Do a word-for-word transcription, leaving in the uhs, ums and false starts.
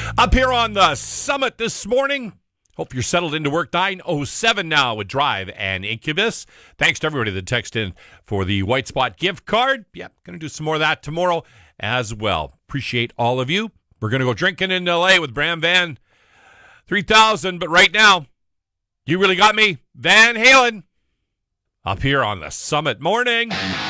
Up here on the summit this morning. Hope you're settled into work. nine oh seven now with Drive and Incubus. Thanks to everybody that texted in for the White Spot gift card. Yep, going to do some more of that tomorrow as well. Appreciate all of you. We're going to go drinking in L A with Bram Van three thousand. But right now, You Really Got Me, Van Halen. Up here on the Summit Morning.